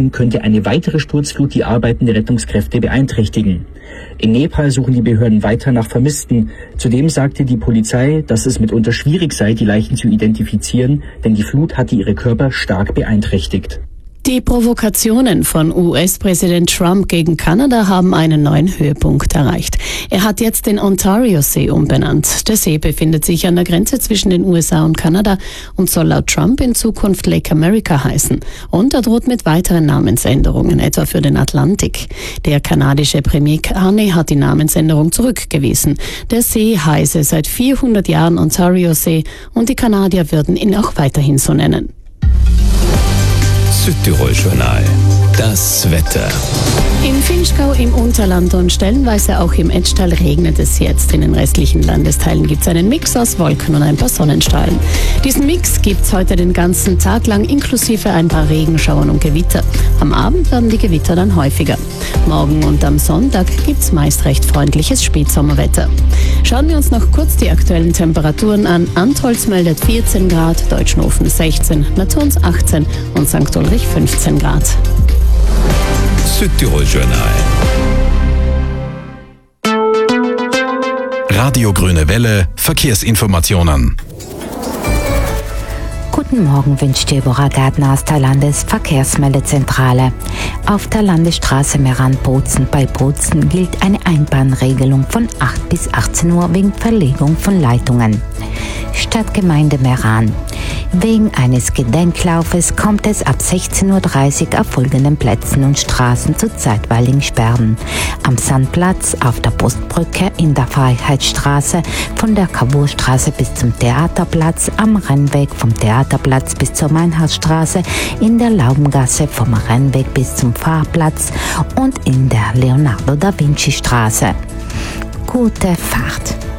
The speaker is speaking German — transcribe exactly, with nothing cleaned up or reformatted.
Außen könnte eine weitere Sturzflut die Arbeiten der Rettungskräfte beeinträchtigen. In Nepal suchen die Behörden weiter nach Vermissten. Zudem sagte die Polizei, dass es mitunter schwierig sei, die Leichen zu identifizieren, denn die Flut hatte ihre Körper stark beeinträchtigt. Die Provokationen von U S-Präsident Trump gegen Kanada haben einen neuen Höhepunkt erreicht. Er hat jetzt den Ontario-See umbenannt. Der See befindet sich an der Grenze zwischen den U S A und Kanada und soll laut Trump in Zukunft Lake America heißen. Und er droht mit weiteren Namensänderungen, etwa für den Atlantik. Der kanadische Premier Carney hat die Namensänderung zurückgewiesen. Der See heiße seit vierhundert Jahren Ontario-See und die Kanadier würden ihn auch weiterhin so nennen. Südtirol-Journal. Das Wetter. In Vinschgau im Unterland und stellenweise auch im Etschtal regnet es jetzt. In den restlichen Landesteilen gibt es einen Mix aus Wolken und ein paar Sonnenstrahlen. Diesen Mix gibt es heute den ganzen Tag lang, inklusive ein paar Regenschauern und Gewitter. Am Abend werden die Gewitter dann häufiger. Morgen und am Sonntag gibt es meist recht freundliches Spätsommerwetter. Schauen wir uns noch kurz die aktuellen Temperaturen an. Antholz meldet vierzehn Grad, Deutschnofen sechzehn, Naturns achtzehn und Sankt Ulrich fünfzehn Grad. Südtirol-Journal. Radio Grüne Welle, Verkehrsinformationen. Guten Morgen wünscht Deborah Gärtner aus der Landesverkehrsmeldezentrale. Auf der Landesstraße Meran-Bozen bei Bozen gilt eine Einbahnregelung von acht bis achtzehn Uhr wegen Verlegung von Leitungen. Stadtgemeinde Meran. Wegen eines Gedenklaufes kommt es ab sechzehn Uhr dreißig auf folgenden Plätzen und Straßen zu zeitweiligen Sperren. Am Sandplatz, auf der Postbrücke, in der Freiheitsstraße, von der Cavourstraße bis zum Theaterplatz, am Rennweg vom Theaterplatz bis zur Meinhardstraße, in der Laubengasse vom Rennweg bis zum Fahrplatz und in der Leonardo da Vinci Straße. Gute Fahrt!